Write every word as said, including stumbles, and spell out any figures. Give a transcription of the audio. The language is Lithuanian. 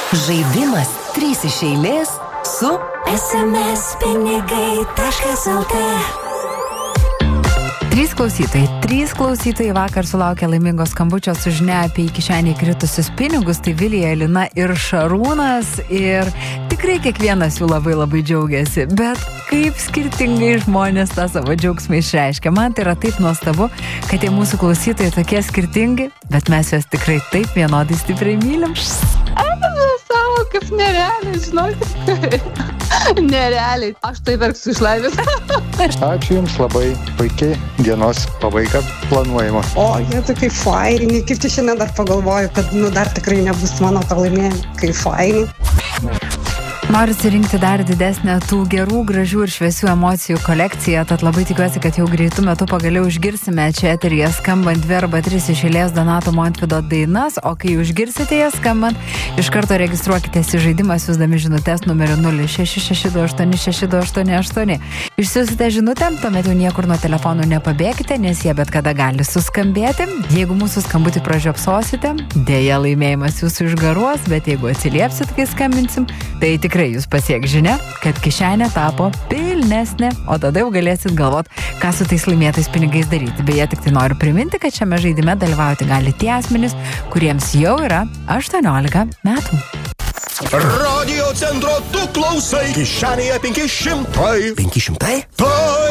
Žaidimas trys iš eilės su smspinigai taškas lt. Trys klausytojai, trys klausytojai vakar sulaukė laimingo skambučio su žinia apie į kišenį kritusius pinigus, tai Vilija, Lina ir Šarūnas, ir tikrai kiekvienas jų labai labai džiaugiasi, bet kaip skirtingai žmonės tą savo džiaugsmą išreiškia. Man tai yra taip nuostabu, kad tie mūsų klausytojai tokie skirtingi, bet mes juos tikrai taip vienodai stipriai mylim. Savo kaip nerealiai, žinokit. Nerealiai. Aš tai verksiu iš laimės. Ačiū Jums labai, puikiai dienos pabaiga planuojama. O, jie tokie faini, kaip čia šiandien dar pagalvoju, kad nu dar tikrai nebus mano to laimėjimo, kai faini. Norisi rinkti dar didesnę tų gerų, gražių ir šviesių emocijų kolekciją, tad labai tikiuosi, kad jau greitų metų pagaliau išgirsime čia eteryje skambant dvi arba tris iš eilės Donato Montvydo dainas, o kai užgirsite jas skambant, iš karto registruokitės į žaidimą siųsdami žinutes numeriu nulis šeši šeši du aštuoni šeši du aštuoni aštuoni. Išsiųsite žinutę, tuomet jau niekur nuo telefonų nepabėkite, nes jie bet kada gali suskambėti. Jeigu mūsų skambutį pražiopsosite, dėja laimėjimas jūsų išgaruos, bet jeigu atsiliepsit, kai skambinsim, tai tikrai jūs pasiek žinia, kad kišenė tapo pilnesnė, o tada jau galėsit galvot, ką su tais laimėtais pinigais daryti. Beje, tik tai noriu priminti, kad šiame žaidime dalyvauti gali tie asmenys, kuriems jau yra aštuoniolika metų. Radio centro tu klausai, kišenėje penki šimtai. penki šimtai? Tai